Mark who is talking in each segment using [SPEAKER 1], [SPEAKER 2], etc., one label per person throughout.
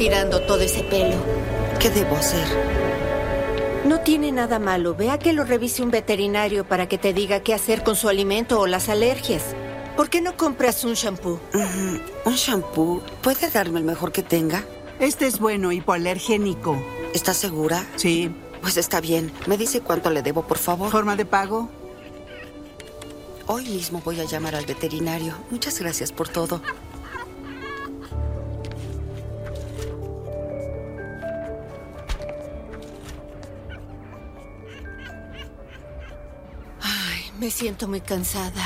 [SPEAKER 1] tirando todo ese pelo.
[SPEAKER 2] ¿Qué debo hacer?
[SPEAKER 1] No tiene nada malo. Vea que lo revise un veterinario para que te diga qué hacer con su alimento o las alergias. ¿Por qué no compras un shampoo?
[SPEAKER 2] ¿Un shampoo? ¿Puede darme el mejor que tenga?
[SPEAKER 3] Este es bueno, hipoalergénico.
[SPEAKER 2] ¿Estás segura?
[SPEAKER 3] Sí.
[SPEAKER 2] Pues está bien. ¿Me dice cuánto le debo, por favor?
[SPEAKER 3] ¿Forma de pago?
[SPEAKER 2] Hoy mismo voy a llamar al veterinario. Muchas gracias por todo.
[SPEAKER 1] Me siento muy cansada.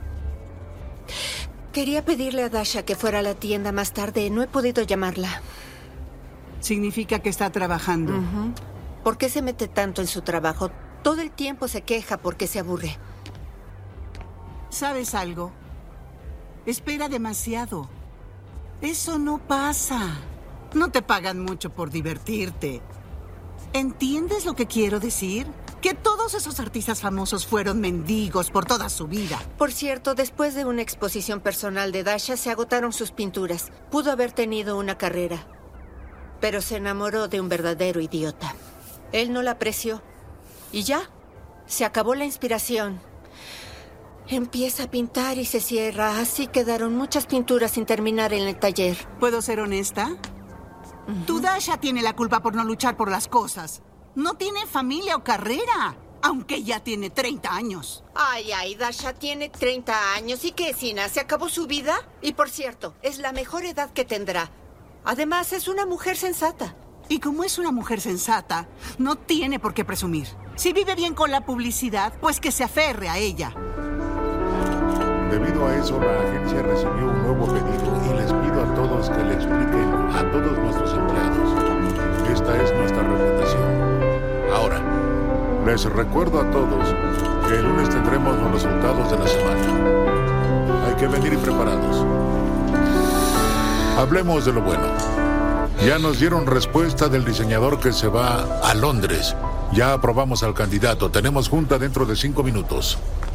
[SPEAKER 1] Quería pedirle a Dasha que fuera a la tienda más tarde. No he podido llamarla.
[SPEAKER 3] Significa que está trabajando.
[SPEAKER 1] ¿Por qué se mete tanto en su trabajo? Todo el tiempo se queja porque se aburre.
[SPEAKER 3] ¿Sabes algo? Espera demasiado. Eso no pasa. No te pagan mucho por divertirte. ¿Entiendes lo que quiero decir? Que todos esos artistas famosos fueron mendigos por toda su vida.
[SPEAKER 1] Por cierto, después de una exposición personal de Dasha, se agotaron sus pinturas. Pudo haber tenido una carrera, pero se enamoró de un verdadero idiota. Él no la apreció. Y ya, se acabó la inspiración. Empieza a pintar y se cierra. Así quedaron muchas pinturas sin terminar en el taller.
[SPEAKER 3] ¿Puedo ser honesta? Tu Dasha tiene la culpa por no luchar por las cosas. No tiene familia o carrera, aunque ya tiene 30 años.
[SPEAKER 1] Ay, Dasha tiene 30 años. ¿Y qué, Sina? ¿Se acabó su vida? Y por cierto, es la mejor edad que tendrá. Además, es una mujer sensata.
[SPEAKER 3] Y como es una mujer sensata, no tiene por qué presumir. Si vive bien con la publicidad, pues que se aferre a ella.
[SPEAKER 4] Debido a eso, la agencia recibió un nuevo pedido y les pido a todos que le expliquen a todos nuestros empleados. Esta es nuestra reputación. Ahora, les recuerdo a todos que el lunes tendremos los resultados de la semana. Hay que venir preparados. Hablemos de lo bueno. Ya nos dieron respuesta del diseñador que se va a Londres. Ya aprobamos al candidato. Tenemos junta dentro de 5 minutos.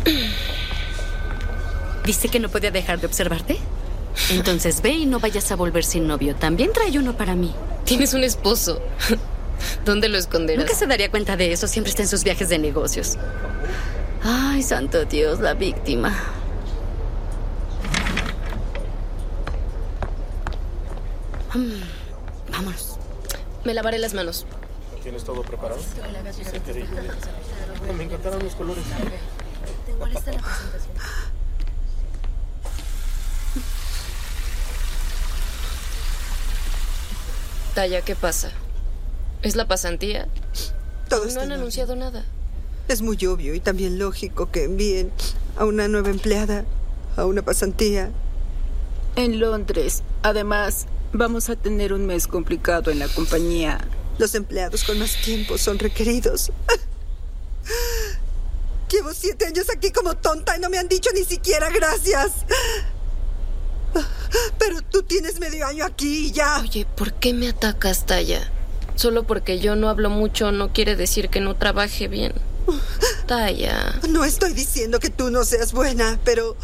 [SPEAKER 5] ¿Viste que no podía dejar de observarte? Entonces ve y no vayas a volver sin novio. También trae uno para mí.
[SPEAKER 6] Tienes un esposo. ¿Dónde lo esconderás?
[SPEAKER 5] Nunca se daría cuenta de eso. Siempre está en sus viajes de negocios. Ay, santo Dios, la víctima. Vámonos.
[SPEAKER 6] Me lavaré las manos.
[SPEAKER 7] ¿Tienes todo preparado? Sí, querida. Me encantaron los colores.
[SPEAKER 5] Tengo lista la presentación.
[SPEAKER 6] Taya, ¿qué pasa? ¿Es la pasantía?
[SPEAKER 2] Todo
[SPEAKER 6] No han anunciado nada.
[SPEAKER 2] Es muy obvio y también lógico que envíen a una nueva empleada a una pasantía.
[SPEAKER 8] En Londres. Además, vamos a tener un mes complicado en la compañía.
[SPEAKER 2] Los empleados con más tiempo son requeridos. Llevo 7 años aquí como tonta y no me han dicho ni siquiera gracias. Pero tú tienes medio año aquí y ya.
[SPEAKER 6] Oye, ¿por qué me atacas, Taya? Solo porque yo no hablo mucho no quiere decir que no trabaje bien. Taya.
[SPEAKER 2] No estoy diciendo que tú no seas buena, pero...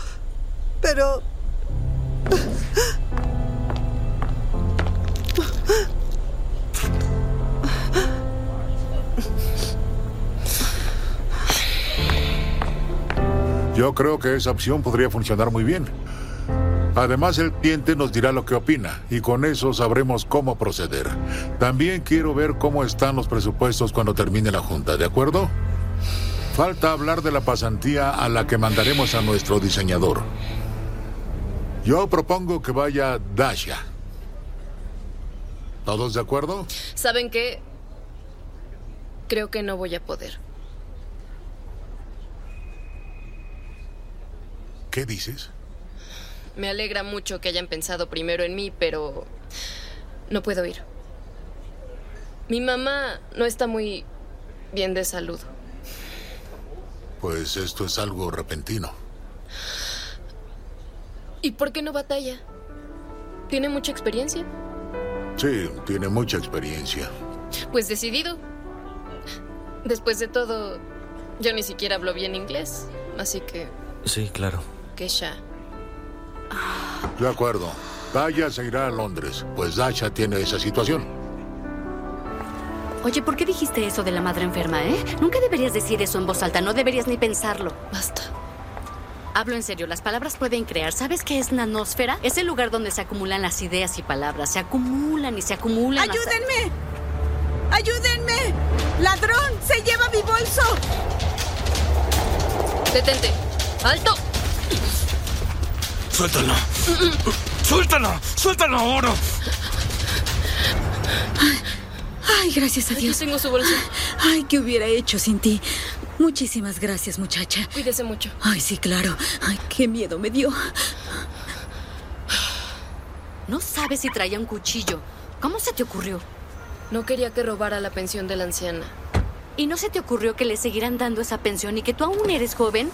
[SPEAKER 4] Yo creo que esa opción podría funcionar muy bien. Además, el cliente nos dirá lo que opina y con eso sabremos cómo proceder. También quiero ver cómo están los presupuestos cuando termine la junta, ¿de acuerdo? Falta hablar de la pasantía a la que mandaremos a nuestro diseñador. Yo propongo que vaya Dasha. ¿Todos de acuerdo?
[SPEAKER 6] ¿Saben qué? Creo que no voy a poder.
[SPEAKER 4] ¿Qué dices?
[SPEAKER 6] Me alegra mucho que hayan pensado primero en mí, pero no puedo ir. Mi mamá no está muy bien de salud.
[SPEAKER 4] Pues esto es algo repentino.
[SPEAKER 6] ¿Y por qué no batalla? ¿Tiene mucha experiencia?
[SPEAKER 4] Sí, tiene mucha experiencia.
[SPEAKER 6] Pues decidido. Después de todo, yo ni siquiera hablo bien inglés, así que...
[SPEAKER 9] Sí, claro.
[SPEAKER 6] Que ya.
[SPEAKER 4] De acuerdo. Taya se irá a Londres, pues Dasha tiene esa situación.
[SPEAKER 5] Oye, ¿por qué dijiste eso de la madre enferma, Nunca deberías decir eso en voz alta, no deberías ni pensarlo.
[SPEAKER 6] Basta.
[SPEAKER 5] Hablo en serio, las palabras pueden crear. ¿Sabes qué es nanósfera? Es el lugar donde se acumulan las ideas y palabras. Se acumulan y se acumulan.
[SPEAKER 8] ¡Ayúdenme! ¡Ayúdenme! ¡Ladrón! ¡Se lleva mi bolso!
[SPEAKER 6] ¡Detente! ¡Alto!
[SPEAKER 9] ¡Suéltalo! ¡Suéltalo! ¡Suéltalo ahora!
[SPEAKER 10] Ay, gracias a Dios.
[SPEAKER 6] Yo tengo su bolso.
[SPEAKER 10] Ay, ¿qué hubiera hecho sin ti? Muchísimas gracias, muchacha.
[SPEAKER 6] Cuídese mucho.
[SPEAKER 10] Ay, sí, claro. Ay, qué miedo me dio.
[SPEAKER 5] No sabes si traía un cuchillo. ¿Cómo se te ocurrió?
[SPEAKER 6] No quería que robara la pensión de la anciana.
[SPEAKER 5] ¿Y no se te ocurrió que le seguirán dando esa pensión y que tú aún eres joven?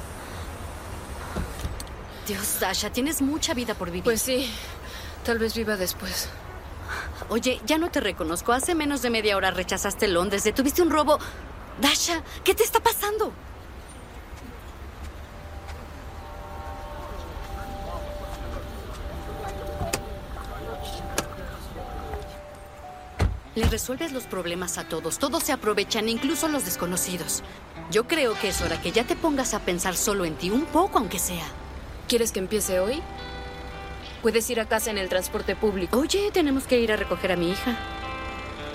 [SPEAKER 5] Dios, Dasha, tienes mucha vida por vivir.
[SPEAKER 6] Pues sí, tal vez viva después.
[SPEAKER 5] Oye, ya no te reconozco. Hace menos de media hora rechazaste Londres, detuviste un robo. Dasha, ¿qué te está pasando? Le resuelves los problemas a todos. Todos se aprovechan, incluso los desconocidos. Yo creo que es hora que ya te pongas a pensar solo en ti, un poco aunque sea.
[SPEAKER 6] ¿Quieres que empiece hoy? Puedes ir a casa en el transporte público.
[SPEAKER 5] Oye, tenemos que ir a recoger a mi hija.